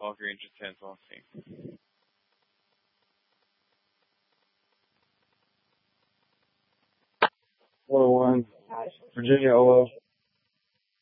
call if you're interested as well. See. 101, Virginia OO.